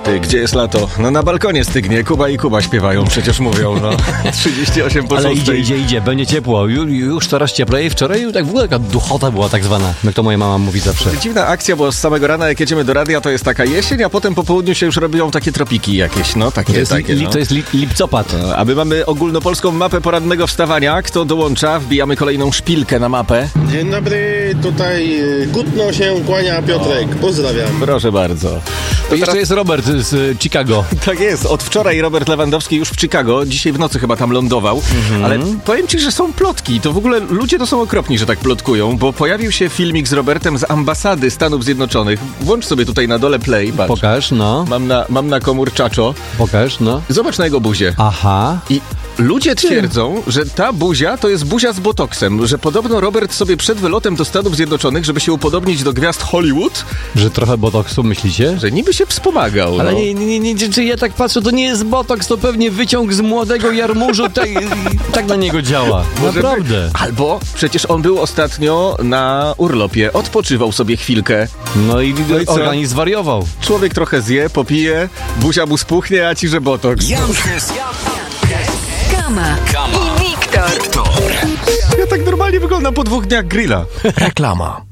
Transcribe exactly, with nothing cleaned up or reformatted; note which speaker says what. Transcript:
Speaker 1: Ty, gdzie jest lato? No na balkonie stygnie. Kuba i Kuba śpiewają, przecież mówią, no. trzydzieści osiem po
Speaker 2: Ale
Speaker 1: szóstej.
Speaker 2: idzie, idzie, idzie, będzie ciepło. Ju, już coraz cieplej. Wczoraj tak w ogóle taka duchota była tak zwana, jak to moja mama mówi zawsze.
Speaker 1: Dziwna akcja, bo z samego rana jak jedziemy do radia, to jest taka jesień, a potem po południu się już robią takie tropiki jakieś, no takie,
Speaker 2: To jest,
Speaker 1: takie,
Speaker 2: li,
Speaker 1: no.
Speaker 2: to jest li, lipcopad.
Speaker 1: No, a my mamy ogólnopolską mapę porannego wstawania. Kto dołącza? Wbijamy kolejną szpilkę na mapę.
Speaker 3: Dzień dobry, tutaj kutno się kłania Piotrek. Pozdrawiam.
Speaker 1: Proszę bardzo.
Speaker 2: To jeszcze jest Robert z y, Chicago.
Speaker 1: Tak jest, od wczoraj Robert Lewandowski już w Chicago, dzisiaj w nocy chyba tam lądował,
Speaker 2: Mhm.
Speaker 1: ale powiem ci, że są plotki, to w ogóle ludzie to są okropni, że tak plotkują, bo pojawił się filmik z Robertem z ambasady Stanów Zjednoczonych. Włącz sobie tutaj na dole play, patrz.
Speaker 2: Pokaż, no.
Speaker 1: Mam na, mam na komórczaczo.
Speaker 2: Pokaż, no.
Speaker 1: Zobacz na jego buzię.
Speaker 2: Aha.
Speaker 1: I ludzie twierdzą, że ta buzia to jest buzia z botoksem, że podobno Robert sobie przed wylotem do Stanów Zjednoczonych, żeby się upodobnić do gwiazd Hollywood,
Speaker 2: Że trochę botoksu, myślicie?
Speaker 1: że niby się wspomagał.
Speaker 2: Ale
Speaker 1: no.
Speaker 2: nie, nie, nie, nie, czy ja tak patrzę, to nie jest botoks, to pewnie wyciąg z młodego jarmużu, tak, tak na niego działa.
Speaker 1: Może
Speaker 2: Naprawdę.
Speaker 1: by- Albo przecież on był ostatnio na urlopie, odpoczywał sobie chwilkę.
Speaker 2: No i,
Speaker 1: No i co?
Speaker 2: organizm zwariował.
Speaker 1: Człowiek trochę zje, popije, buzia mu spuchnie, a ci, że botoks.
Speaker 4: Janches,
Speaker 5: Kama i Wiktor.
Speaker 4: Wiktor.
Speaker 1: Ja tak normalnie wyglądam po dwóch dniach grilla.
Speaker 4: Reklama.